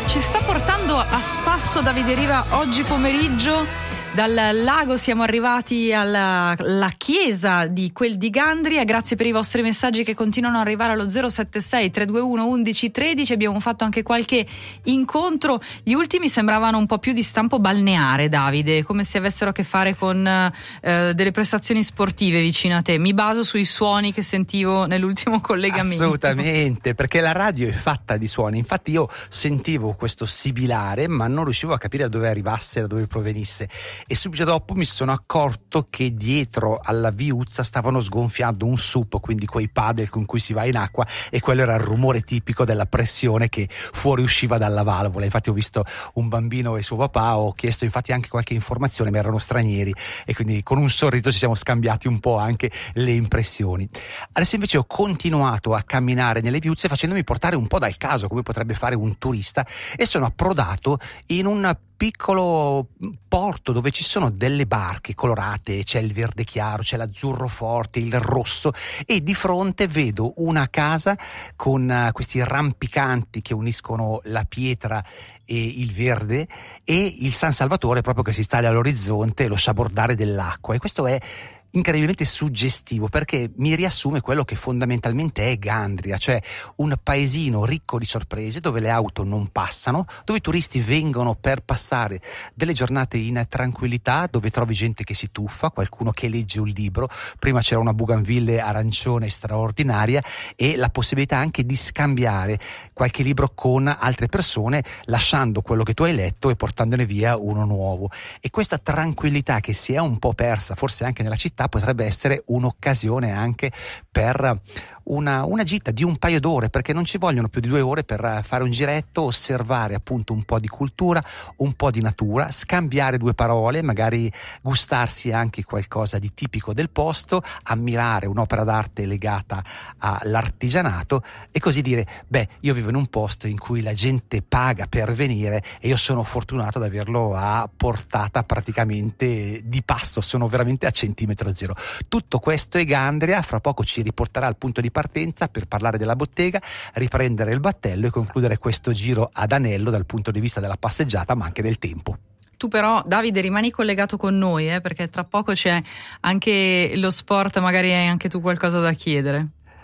Ci sta portando a spasso Davide Riva oggi pomeriggio. Dal lago siamo arrivati alla chiesa di quel di Gandria. Grazie per i vostri messaggi che continuano ad arrivare allo 076 321 11 13. Abbiamo fatto anche qualche incontro. Gli ultimi sembravano un po' più di stampo balneare, Davide, come se avessero a che fare con delle prestazioni sportive vicino a te. Mi baso sui suoni che sentivo nell'ultimo collegamento. Assolutamente, perché la radio è fatta di suoni. Infatti io sentivo questo sibilare, ma non riuscivo a capire da dove arrivasse, da dove provenisse. E subito dopo mi sono accorto che dietro alla viuzza stavano sgonfiando un SUP, quindi quei paddle con cui si va in acqua, e quello era il rumore tipico della pressione che fuoriusciva dalla valvola. Infatti ho visto un bambino e suo papà, ho chiesto infatti anche qualche informazione, ma erano stranieri, e quindi con un sorriso ci siamo scambiati un po' anche le impressioni. Adesso invece ho continuato a camminare nelle viuzze facendomi portare un po' dal caso, come potrebbe fare un turista, e sono approdato in un piccolo porto dove ci sono delle barche colorate, c'è il verde chiaro, c'è l'azzurro forte, il rosso, e di fronte vedo una casa con questi rampicanti che uniscono la pietra e il verde, e il San Salvatore proprio che si staglia all'orizzonte, e lo sciabordare dell'acqua. E questo è incredibilmente suggestivo, perché mi riassume quello che fondamentalmente è Gandria, cioè un paesino ricco di sorprese dove le auto non passano, dove i turisti vengono per passare delle giornate in tranquillità, dove trovi gente che si tuffa, qualcuno che legge un libro. Prima c'era una bougainville arancione straordinaria, e la possibilità anche di scambiare qualche libro con altre persone, lasciando quello che tu hai letto e portandone via uno nuovo. E questa tranquillità che si è un po' persa forse anche nella città potrebbe essere un'occasione anche per una gita di un paio d'ore, perché non ci vogliono più di 2 ore per fare un giretto, osservare appunto un po' di cultura, un po' di natura, scambiare 2 parole, magari gustarsi anche qualcosa di tipico del posto, ammirare un'opera d'arte legata all'artigianato, e così dire: beh, io vivo in un posto in cui la gente paga per venire e io sono fortunato ad averlo a portata praticamente di passo, sono veramente a centimetro zero. Tutto questo è Gandria. Fra poco ci riporterà al punto di partenza per parlare della bottega, riprendere il battello e concludere questo giro ad anello dal punto di vista della passeggiata, ma anche del tempo. Tu però, Davide, rimani collegato con noi, perché tra poco c'è anche lo sport, magari hai anche tu qualcosa da chiedere.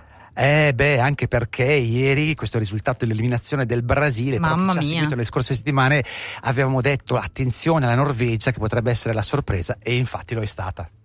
Anche perché ieri questo risultato dell'eliminazione del Brasile, Mamma però chi ci ha seguito le scorse settimane, avevamo detto attenzione alla Norvegia che potrebbe essere la sorpresa, e infatti lo è stata.